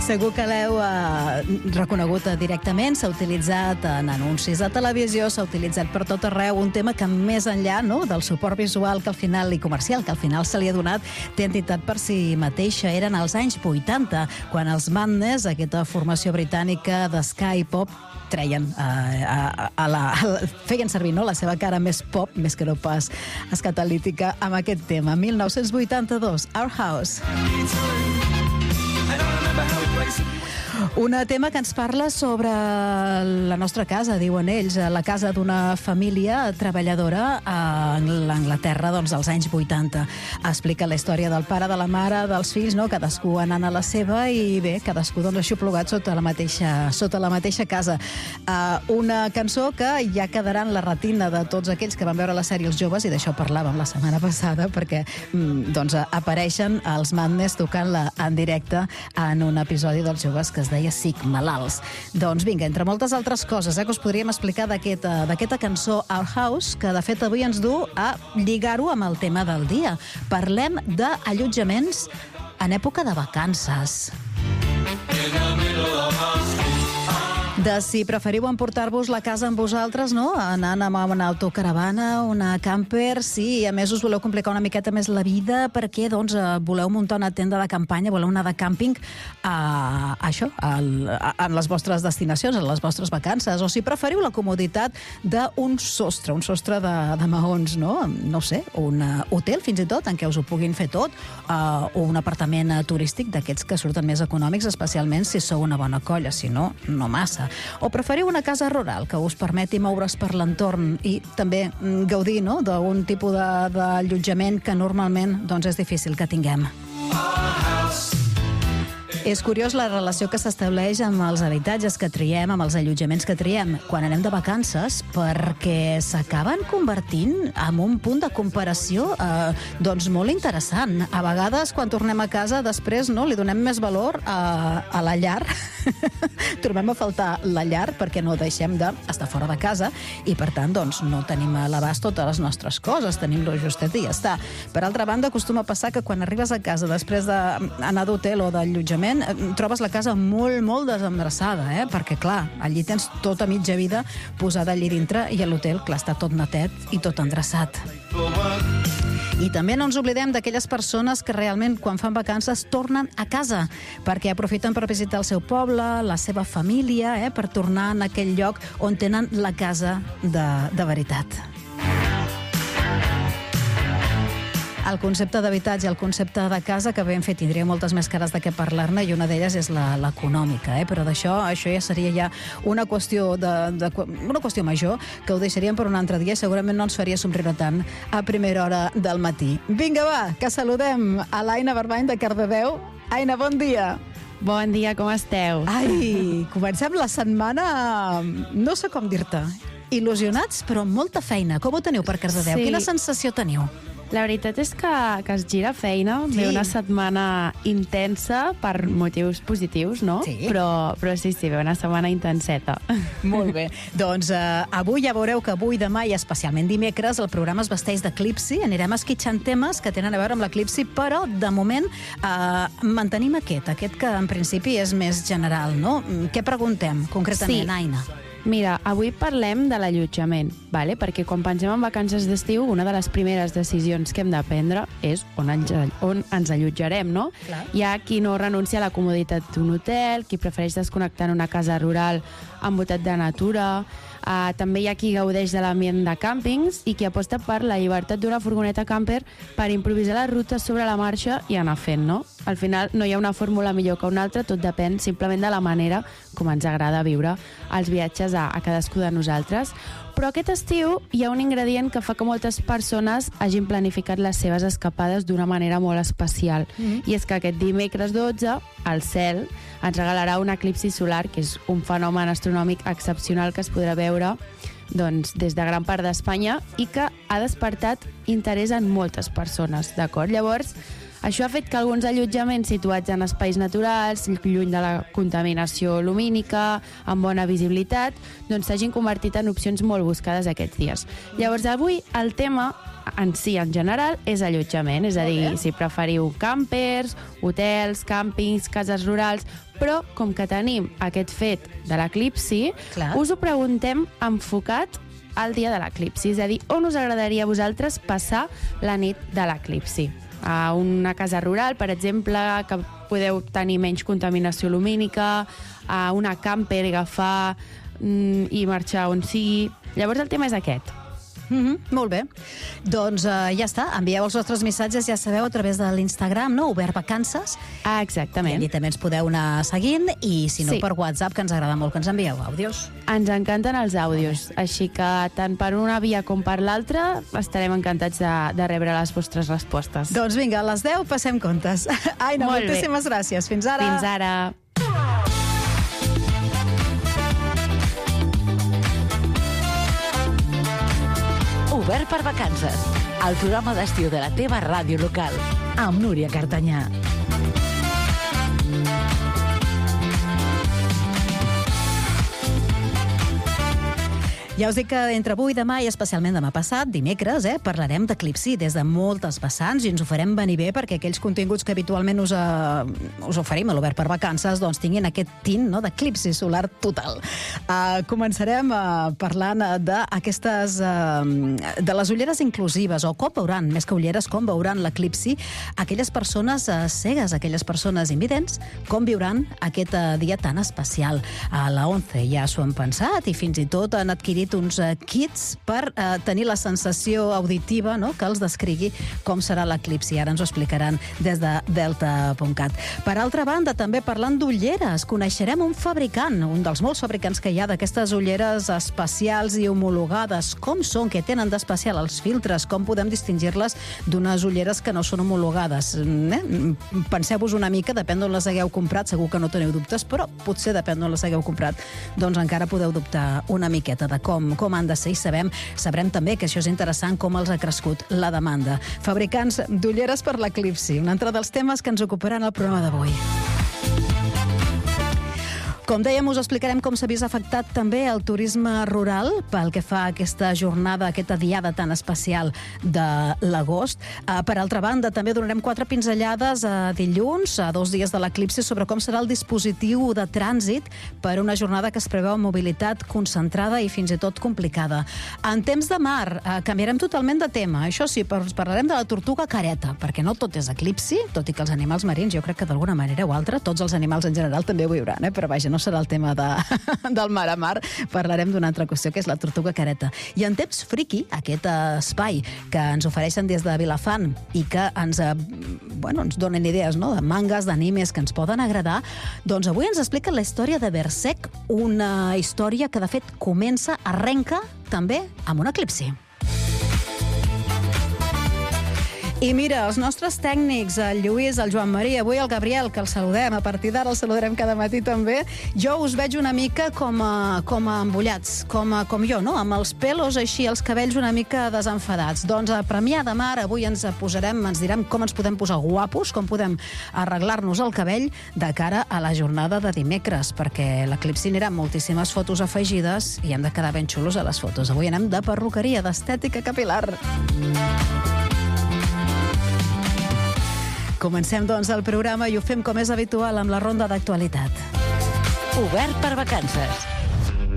Segur que l'heu reconegut directament, s'ha utilitzat en anuncis de televisió, s'ha utilitzat per tot arreu, un tema que més enllà del suport visual que al final i comercial que al final se li ha donat, té entitat per si mateixa. Eren als anys 80, quan els Madness, aquesta formació britànica de Sky Pop, feien servir la seva cara més pop, més que no pas escatalítica, amb aquest tema. 1982, Our House. Un tema que ens parla sobre la nostra casa, diuen ells, la casa d'una família treballadora a l'Anglaterra dels anys 80. Explica la història del pare, de la mare, dels fills, cadascú anant a la seva i bé, cadascú aixoplugat sota la mateixa casa. Una cançó que ja quedarà en la retina de tots aquells que van veure la sèrie Els Joves, i d'això parlàvem la setmana passada, perquè apareixen els Madness tocant-la en directe en un episodi dels Joves que es deia Sic Malalts. Doncs vinga, entre moltes altres coses que us podríem explicar d'aquesta cançó Our House, que de fet avui ens du a lligar-ho amb el tema del dia. Parlem d'allotjaments en època de vacances. De si preferiu emportar-vos la casa amb vosaltres, anant amb una autocaravana, una camper, sí, a més us voleu complicar una miqueta més la vida perquè voleu muntar una tenda de campanya, voleu anar de càmping en les vostres destinacions, en les vostres vacances, o si preferiu la comoditat d'un sostre de maons, no sé, un hotel fins i tot, en què us ho puguin fer tot, o un apartament turístic d'aquests que surten més econòmics, especialment si sou una bona colla, si no, no massa. O preferiu una casa rural que us permeti moure's per l'entorn i també gaudir d'un tipus d'allotjament que normalment és difícil que tinguem. És curiós la relació que s'estableix amb els habitatges que triem, amb els allotjaments que triem quan anem de vacances, perquè s'acaben convertint en un punt de comparació molt interessant. A vegades, quan tornem a casa, després li donem més valor a la llar. Trobem a faltar la llar perquè no deixem d'estar fora de casa i, per tant, no tenim a l'abast totes les nostres coses, tenim-lo justet i ja està. Per altra banda, acostuma a passar que quan arribes a casa després d'anar d'hotel o d'allotjament trobes la casa molt, molt desembarassada, perquè, clar, allí tens tota mitja vida posada allí dintre i a l'hotel, clar, està tot netet i tot endreçat. I també no ens oblidem d'aquelles persones que realment, quan fan vacances, tornen a casa, perquè aprofiten per visitar el seu poble, la seva família, per tornar en aquell lloc on tenen la casa de veritat. El concepte d'habitatge, el concepte de casa, que ben fet tindria moltes més cares de què parlar-ne, i una d'elles és l'econòmica, però d'això ja seria una qüestió major, que ho deixaríem per un altre dia i segurament no ens faria somriure tant a primera hora del matí. Vinga, va, que saludem a l'Aina Barbany de Cardedeu. Aina, bon dia. Bon dia, com esteu? Ai, comencem la setmana, no sé com dir-te, il·lusionats, però amb molta feina. Com ho teniu per Cardedeu? Sí. Quina sensació teniu? La veritat és que es gira feina, ve una setmana intensa per motius positius, no? Sí. Però sí, ve una setmana intenseta. Molt bé. Doncs avui ja veureu que avui, demà i especialment dimecres el programa es vesteix d'eclipsi. Anirem esquitxant temes que tenen a veure amb l'eclipsi, però de moment mantenim aquest que en principi és més general, no? Què preguntem concretament, Aina? Mira, avui parlem de l'allotjament, perquè quan pensem en vacances d'estiu, una de les primeres decisions que hem de prendre és on ens allotjarem, no? Clar. Hi ha qui no renuncia a la comoditat d'un hotel, qui prefereix desconnectar en una casa rural envoltat de natura, també hi ha qui gaudeix de l'ambient de càmpings i qui aposta per la llibertat d'una furgoneta camper per improvisar les rutes sobre la marxa i anar fent, no? Al final no hi ha una fórmula millor que una altra, tot depèn simplement de la manera com ens agrada viure els viatges a cadascú de nosaltres. Però aquest estiu hi ha un ingredient que fa que moltes persones hagin planificat les seves escapades d'una manera molt especial. I és que aquest dimecres 12 el cel ens regalarà un eclipsi solar, que és un fenomen astronòmic excepcional que es podrà veure des de gran part d'Espanya i que ha despertat interès en moltes persones, d'acord? Llavors, Això ha fet que alguns allotjaments situats en espais naturals, lluny de la contaminació lumínica, amb bona visibilitat, doncs s'hagin convertit en opcions molt buscades aquests dies. Llavors, avui el tema en si, en general, és allotjament, és a dir, si preferiu campers, hotels, càmpings, cases rurals, però com que tenim aquest fet de l'eclipsi, us ho preguntem enfocat al dia de l'eclipsi, és a dir, on us agradaria a vosaltres passar la nit de l'eclipsi? A una casa rural, per exemple, que podeu tenir menys contaminació lumínica, a una camper, agafar i marxar on sigui. Llavors el tema és aquest. Molt bé. Doncs ja està. Envieu els vostres missatges, ja sabeu, a través de l'Instagram, no? Obert Vacances. Exactament. I allí també ens podeu anar seguint i, si no, per WhatsApp, que ens agrada molt que ens envieu àudios. Ens encanten els àudios, així que tant per una via com per l'altra estarem encantats de rebre les vostres respostes. Doncs vinga, a les 10 passem comptes. Aina, moltíssimes gràcies. Fins ara. Fins ara. Obert per Vacances, el programa d'estiu de la teva ràdio local, amb Núria Cartanyà. Ja us dic que entre avui i demà, i especialment demà passat, dimecres, parlarem d'eclipsi des de moltes vessants i ens ho farem venir bé perquè aquells continguts que habitualment us oferim a l'Obert per Vacances doncs tinguin aquest tint, no?, d'eclipsi solar total. Començarem parlant d'aquestes de les ulleres inclusives, o com veuran, més que ulleres, com veuran l'eclipsi aquelles persones cegues, aquelles persones invidents, com viuran aquest dia tan especial. A la ONCE ja s'ho han pensat i fins i tot han adquirit uns kits per tenir la sensació auditiva, no?, que els descrigui com serà l'eclipsi. Ara ens ho explicaran des de delta.cat. Per altra banda, també parlant d'ulleres, coneixerem un fabricant, un dels molts fabricants que hi ha d'aquestes ulleres especials i homologades. Com són, què tenen d'especial els filtres, com podem distingir-les d'unes ulleres que no són homologades. Penseu-vos una mica, depèn d'on les hagueu comprat, segur que no teniu dubtes, però potser depèn d'on les hagueu comprat, doncs encara podeu dubtar una miqueta de com han de ser, i sabrem també que això és interessant, com els ha crescut la demanda. Fabricants d'ulleres per l'eclipsi, un altre dels temes que ens ocuparan el programa d'avui. Com dèiem, us explicarem com s'ha vist afectat també el turisme rural pel que fa a aquesta jornada, aquesta diada tan especial de l'agost. Per altra banda, també donarem 4 pinzellades dilluns, a 2 dies de l'eclipsi, sobre com serà el dispositiu de trànsit per una jornada que es preveu amb mobilitat concentrada i fins i tot complicada. En temps de mar, canviarem totalment de tema. Això sí, parlarem de la tortuga careta, perquè no tot és eclipsi, tot i que els animals marins, jo crec que d'alguna manera o altra, tots els animals en general també ho viuran, però vaja, no serà el tema del mar a mar. Parlarem d'una altra qüestió, que és la tortuga careta. I en temps friqui, aquest espai que ens ofereixen des de Vilafant i que ens donen idees, no?, de mangas, d'animes que ens poden agradar, doncs avui ens expliquen la història de Berserk, una història que de fet arrenca també amb un eclipsi. I mira, els nostres tècnics, el Lluís, el Joan Maria, avui el Gabriel, que el saludem, a partir d'ara el saludarem cada matí també, jo us veig una mica com embullats, com jo, no?, amb els pelos així, els cabells una mica desenfadats. Doncs a Premià de Mar avui ens direm com ens podem posar guapos, com podem arreglar-nos el cabell de cara a la jornada de dimecres, perquè l'eclipsi anirà amb moltíssimes fotos afegides i hem de quedar ben xulos a les fotos. Avui anem de perruqueria, d'estètica capilar. Comencem, doncs, el programa i ho fem com és habitual amb la ronda d'actualitat. Obert per Vacances.